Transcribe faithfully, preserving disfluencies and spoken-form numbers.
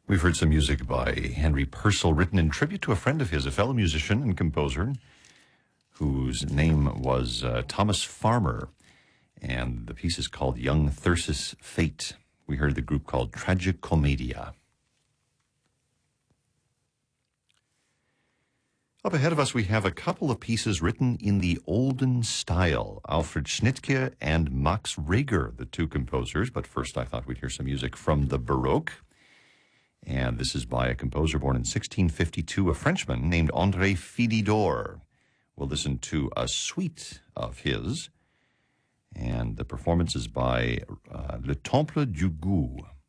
We've heard some music by Henry Purcell, written in tribute to a friend of his, a fellow musician and composer, whose name was uh, Thomas Farmer. And the piece is called Young Thyrsis Fate. We heard the group called Tragicomedia. Up ahead of us, we have a couple of pieces written in the olden style. Alfred Schnittke and Max Reger, the two composers. But first, I thought we'd hear some music from the Baroque. And this is by a composer born in sixteen fifty-two, a Frenchman named André Philidor. We'll listen to a suite of his. And the performance is by uh, Le Temple du Goût.